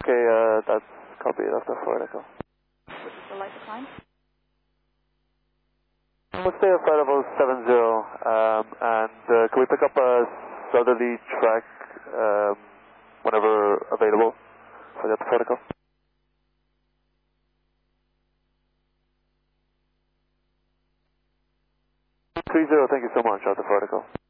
Okay, that's copy Delta 4 Echo. The light decline? We'll stay at flight level 70, and can we pick up a southerly track whenever available for the Delta 4 Echo? 30, thank you so much, Delta 4 Echo.